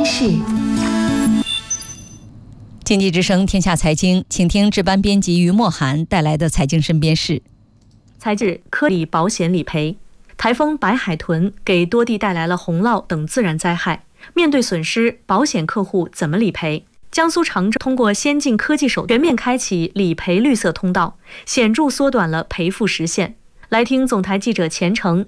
事。 经济之声天下财经，请听值班编辑于墨涵带来的财经身边事。 财智科理保险理赔，台风白海豚给多地带来了洪涝等自然灾害，面对损失，保险客户怎么理赔？江苏常州通过先进科技手段全面开启理赔绿色通道，显著缩短了赔付时限。来听总台记者钱成